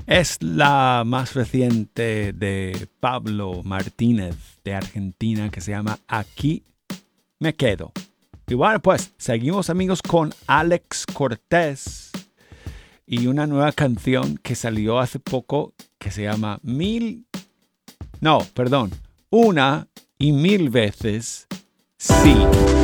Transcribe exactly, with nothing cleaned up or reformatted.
Es la más reciente de Pablo Martínez de Argentina que se llama Aquí me quedo. Y bueno, pues seguimos amigos con Alex Cortés y una nueva canción que salió hace poco que se llama Mil... No, perdón. Una y mil veces sí.